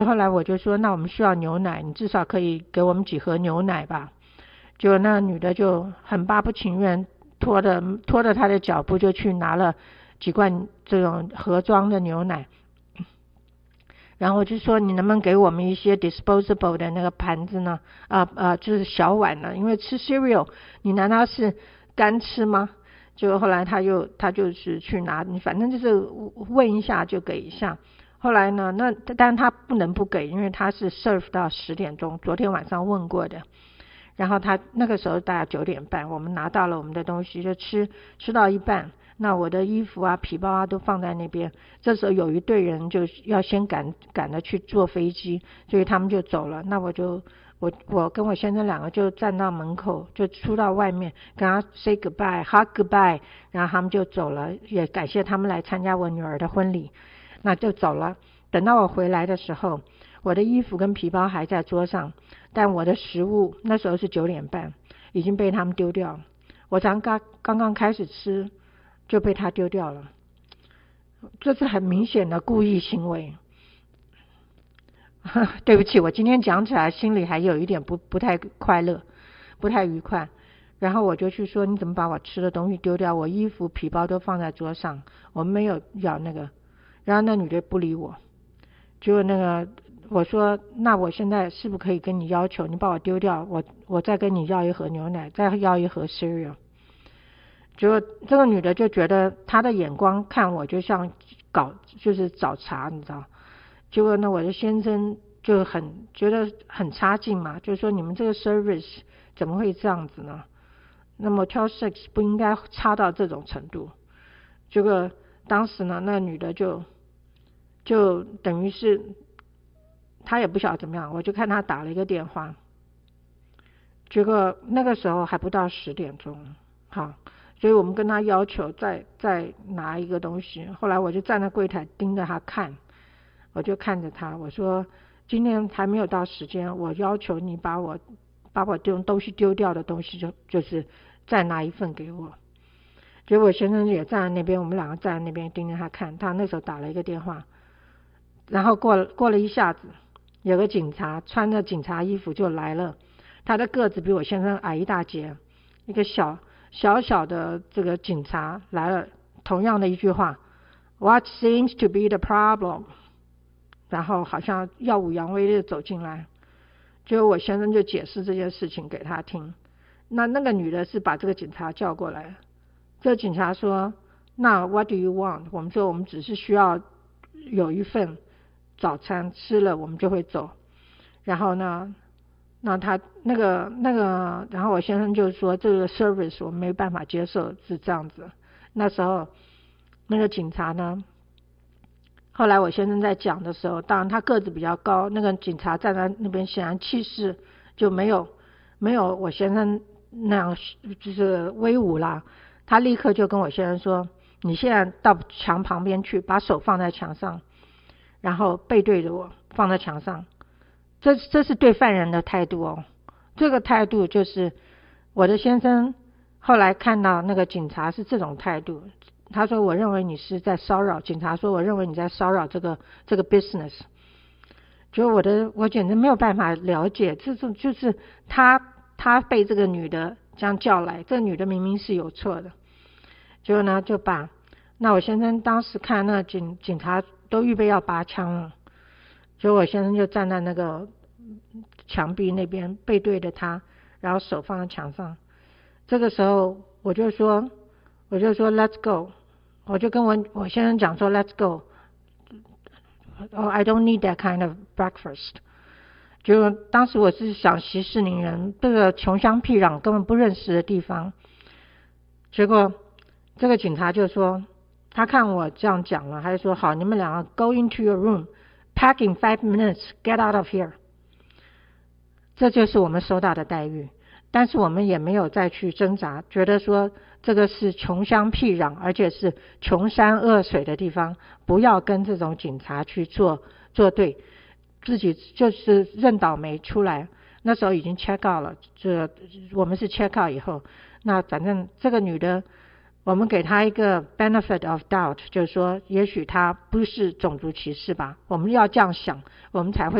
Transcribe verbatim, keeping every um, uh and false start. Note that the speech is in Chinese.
后来我就说那我们需要牛奶，你至少可以给我们几盒牛奶吧。结果那女的就很巴不情愿，拖着拖着她的脚步就去拿了几罐这种盒装的牛奶。然后我就说你能不能给我们一些 disposable 的那个盘子呢？啊啊，就是小碗呢，因为吃 cereal 你难道是干吃吗？就后来他就他就是去拿，你反正就是问一下就给一下。后来呢，那但他不能不给，因为他是 serve 到十点钟，昨天晚上问过的。然后他那个时候大概九点半，我们拿到了我们的东西，就吃吃到一半，那我的衣服啊皮包啊都放在那边。这时候有一队人就要先赶赶着去坐飞机，所以他们就走了。那我就我我跟我先生两个就站到门口，就出到外面跟他 say goodbye hug goodbye， 然后他们就走了，也感谢他们来参加我女儿的婚礼，那就走了。等到我回来的时候，我的衣服跟皮包还在桌上，但我的食物那时候是九点半，已经被他们丢掉了。我刚刚刚刚开始吃就被他丢掉了，这是很明显的故意行为。对不起，我今天讲起来心里还有一点不不太快乐，不太愉快。然后我就去说你怎么把我吃的东西丢掉，我衣服皮包都放在桌上，我没有要那个。然后那女的不理我，结果那个我说那我现在是不是可以跟你要求你把我丢掉，我我再跟你要一盒牛奶，再要一盒 cereal。 结果这个女的就觉得她的眼光看我就像搞就是找茬，你知道。结果呢我的先生就很觉得很差劲嘛，就说你们这个 service 怎么会这样子呢，那么 Motel six 不应该差到这种程度。结果当时呢那女的就就等于是他也不晓得怎么样，我就看他打了一个电话，结果那个时候还不到十点钟，好，所以我们跟他要求再再拿一个东西。后来我就站在柜台盯着他看，我就看着他，我说今天还没有到时间，我要求你把我把我丢东西丢掉的东西就就是再拿一份给我。结果我先生也站在那边，我们两个站在那边盯着他看，他那时候打了一个电话，然后过了过了一下子，有个警察穿着警察衣服就来了，他的个子比我先生矮一大截，一个小小小的这个警察来了，同样的一句话 What seems to be the problem， 然后好像耀武扬威的走进来。结果我先生就解释这件事情给他听，那那个女的是把这个警察叫过来，这个警察说那 What do you want， 我们说我们只是需要有一份早餐吃了我们就会走。然后呢那他那个那个然后我先生就说这个 service 我们没办法接受，是这样子。那时候那个警察呢，后来我先生在讲的时候，当然他个子比较高，那个警察站在那边显然气势就没有没有我先生那样就是威武啦。他立刻就跟我先生说你现在到墙旁边去，把手放在墙上，然后背对着我放在墙上。这这是对犯人的态度哦，这个态度就是我的先生后来看到那个警察是这种态度，他说我认为你是在骚扰，警察说我认为你在骚扰这个这个 business。 就我的我简直没有办法了解，这种就是他他被这个女的这样叫来，这个女的明明是有错的。结果呢就把那我先生当时看那警警察都预备要拔枪了，所以我先生就站在那个墙壁那边背对着他，然后手放在墙上。这个时候我就说我就说 Let's go， 我就跟我我先生讲说 Let's go， oh, I don't need that kind of breakfast。 就当时我是想息事宁人，这个穷乡僻壤根本不认识的地方。结果这个警察就说他看我这样讲了，他就说好，你们两个 go into your room pack in five minutes get out of here。 这就是我们收到的待遇，但是我们也没有再去挣扎，觉得说这个是穷乡僻壤而且是穷山恶水的地方，不要跟这种警察去做作对，自己就是认倒霉出来。那时候已经 check out 了，这我们是 check out 以后，那反正这个女的我们给他一个 benefit of doubt， 就是说也许他不是种族歧视吧，我们要这样想，我们才会